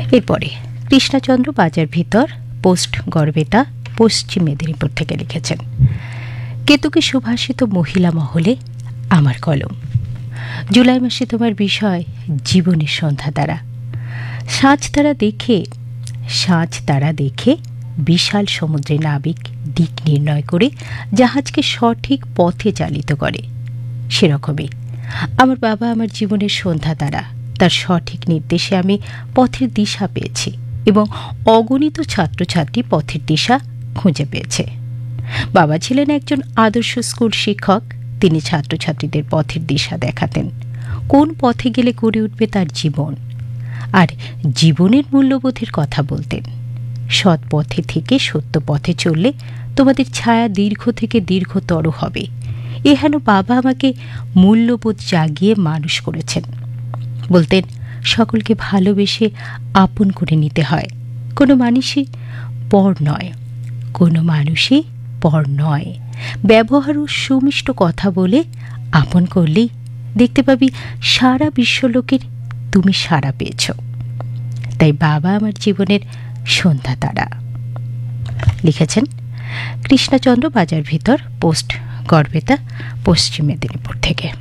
এরপরে কৃষ্ণচন্দ্র বাজার ভিতর, পোস্ট গড়বেতা, পশ্চিম মেদিনীপুর থেকে লিখেছেন, কেতুকে সুভাষিত মহিলা মহলে আমার কলম। জুলাই মাসে তোমার বিষয় জীবনের সন্ধ্যা তারা। সাঁঝ তারা দেখে বিশাল সমুদ্রে নাবিক দিক নির্ণয় করে জাহাজকে সঠিক পথে চালিত করে। সেরকমই আমার বাবা আমার জীবনের সন্ধ্যা তারা। তার সঠিক নির্দেশে আমি পথের দিশা পেয়েছি এবং অগণিত ছাত্রছাত্রী পথের দিশা খুঁজে পেয়েছে। বাবা ছিলেন একজন আদর্শ স্কুল শিক্ষক। তিনি ছাত্রছাত্রীদের পথের দিশা দেখাতেন, কোন পথে গেলে গড়ে উঠবে তার জীবন, আর জীবনের মূল্যবোধের কথা বলতেন। সৎ পথে থেকে সত্য পথে চললে তোমাদের ছায়া দীর্ঘ থেকে দীর্ঘতর হবে। এহেন বাবা আমাকে মূল্যবোধ জাগিয়ে মানুষ করেছেন। বলতেন, সকলকে ভালোবেসে আপন করে নিতে হয়। কোনো মানুষই পর নয়। ব্যবহার ও সুমিষ্ট কথা বলে আপন করলেই দেখতে পাবি সারা বিশ্বলোকের তুমি সাড়া পেয়েছ। তাই বাবা আমার জীবনের সন্ধ্যা তারা। লিখেছেন কৃষ্ণচন্দ্র বাজার ভিতর, পোস্ট গড়বেতা, পশ্চিম মেদিনীপুর থেকে।